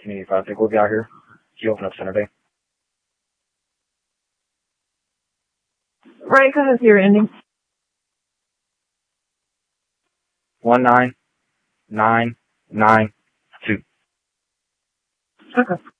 1985. I think we'll be out here. If you open up Center Day. Right, because it's your ending. 19992. Okay.